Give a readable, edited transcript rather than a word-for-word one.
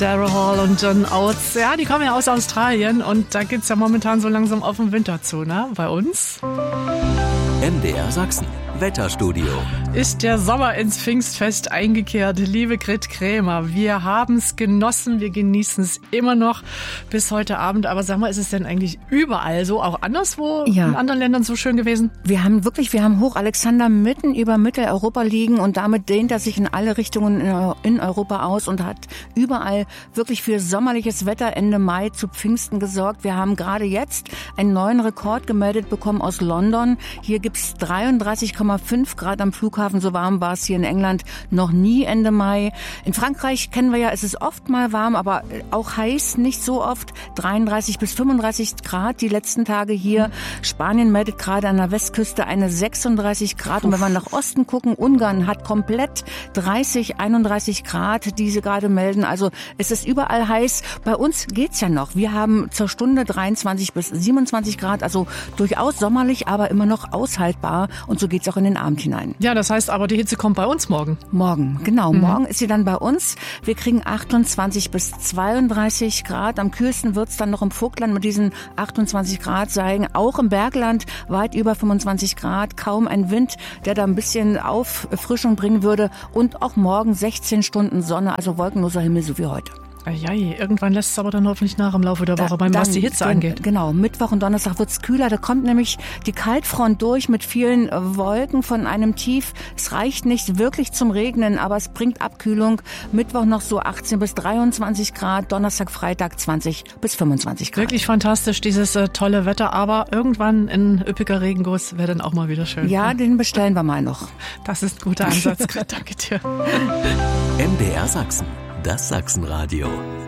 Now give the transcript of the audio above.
Daryl Hall und John Oates. Ja, die kommen ja aus Australien und da geht's ja momentan so langsam auf den Winter zu, ne? Bei uns. MDR Sachsen. Wetterstudio. Ist der Sommer ins Pfingstfest eingekehrt. Liebe Grit Krämer, wir haben es genossen, wir genießen es immer noch bis heute Abend. Aber sag mal, ist es denn eigentlich überall so, auch anderswo in anderen Ländern so schön gewesen? Wir haben Hoch Alexander mitten über Mitteleuropa liegen und damit dehnt er sich in alle Richtungen in Europa aus und hat überall wirklich für sommerliches Wetter Ende Mai zu Pfingsten gesorgt. Wir haben gerade jetzt einen neuen Rekord gemeldet bekommen aus London. Hier gibt's 33,5 Grad am Flughafen, so warm war es hier in England noch nie Ende Mai. In Frankreich kennen wir ja, es ist oft mal warm, aber auch heiß, nicht so oft. 33 bis 35 Grad die letzten Tage hier. Spanien meldet gerade an der Westküste eine 36 Grad. Und wenn wir nach Osten gucken, Ungarn hat komplett 30, 31 Grad, die sie gerade melden. Also es ist überall heiß. Bei uns geht's ja noch. Wir haben zur Stunde 23 bis 27 Grad, also durchaus sommerlich, aber immer noch aushaltbar. Und so geht's auch in den Abend hinein. Ja, das heißt aber, die Hitze kommt bei uns morgen. Morgen, genau. Morgen ist sie dann bei uns. Wir kriegen 28 bis 32 Grad. Am kühlsten wird's dann noch im Vogtland mit diesen 28 Grad sein. Auch im Bergland weit über 25 Grad. Kaum ein Wind, der da ein bisschen Auffrischung bringen würde. Und auch morgen 16 Stunden Sonne, also wolkenloser Himmel, so wie heute. Ajaj, irgendwann lässt es aber dann hoffentlich nach im Laufe der Woche, was die Hitze angeht. Genau, Mittwoch und Donnerstag wird's kühler. Da kommt nämlich die Kaltfront durch mit vielen Wolken von einem Tief. Es reicht nicht wirklich zum Regnen, aber es bringt Abkühlung. Mittwoch noch so 18 bis 23 Grad, Donnerstag, Freitag 20 bis 25 Grad. Wirklich fantastisch, dieses tolle Wetter, aber irgendwann ein üppiger Regenguss wäre dann auch mal wieder schön. Ja, den bestellen wir mal noch. Das ist ein guter Ansatz, Grit, danke dir. MDR Sachsen. Das Sachsenradio.